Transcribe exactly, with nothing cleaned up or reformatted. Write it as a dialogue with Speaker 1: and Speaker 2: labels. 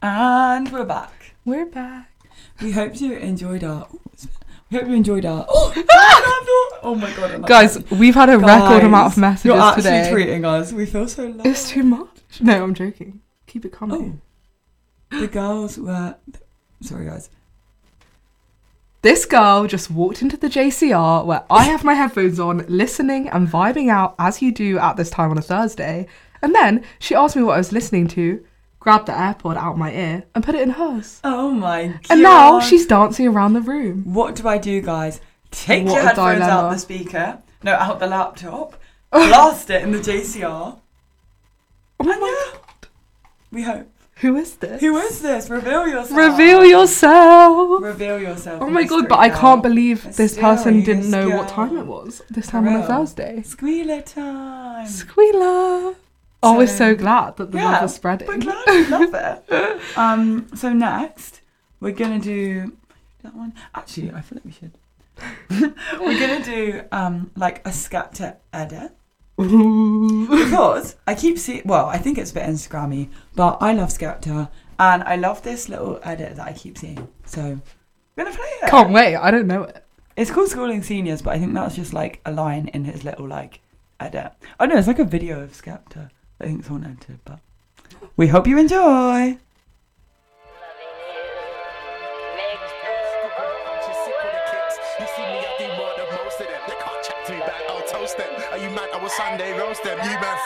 Speaker 1: And we're back.
Speaker 2: We're back.
Speaker 1: We hope you enjoyed our... We hope you enjoyed our... Oh, oh my god. I'm
Speaker 2: Guys,
Speaker 1: like,
Speaker 2: we've had a
Speaker 1: guys,
Speaker 2: record amount of messages
Speaker 1: you're actually
Speaker 2: today.
Speaker 1: treating us. We feel so loved.
Speaker 2: It's too much. No, I'm joking. Keep it coming.
Speaker 1: Oh. The girls were... Sorry, guys.
Speaker 2: This girl just walked into the J C R where I have my headphones on, listening and vibing out as you do at this time on a Thursday. And then she asked me what I was listening to, grabbed the AirPod out of my ear and put it in hers.
Speaker 1: Oh my god.
Speaker 2: And now she's dancing around the room.
Speaker 1: What do I do, guys? Take
Speaker 2: What
Speaker 1: your
Speaker 2: a
Speaker 1: headphones
Speaker 2: dilemma.
Speaker 1: out the speaker. No, out the laptop. Blast it in the J C R.
Speaker 2: Oh my
Speaker 1: And yeah,
Speaker 2: god.
Speaker 1: we hope.
Speaker 2: Who is this?
Speaker 1: Who is this? Reveal yourself.
Speaker 2: Reveal yourself.
Speaker 1: Reveal yourself.
Speaker 2: Oh my god,
Speaker 1: mystery
Speaker 2: but I
Speaker 1: girl.
Speaker 2: can't believe this
Speaker 1: Mystery
Speaker 2: person didn't know
Speaker 1: girl.
Speaker 2: what time it was this time on a
Speaker 1: real.
Speaker 2: Thursday.
Speaker 1: Squealer time.
Speaker 2: Squealer. Oh, we're so glad that the
Speaker 1: Yeah,
Speaker 2: love is spreading.
Speaker 1: we're glad we love it. Um, so next, we're going to do that one. Actually, I feel like we should. We're going to do um like a Skepta edit. Because I keep seeing, well, I think it's a bit Instagrammy, but I love Skepta and I love this little edit that I keep seeing. So I'm going to play it.
Speaker 2: Can't wait, I don't know it.
Speaker 1: It's called Schooling Seniors, but I think that's just like a line in his little like edit. Oh no, it's like a video of Skepta. I think someone entered, but we hope you enjoy.
Speaker 3: Are you mad? I was Sunday roast them. You man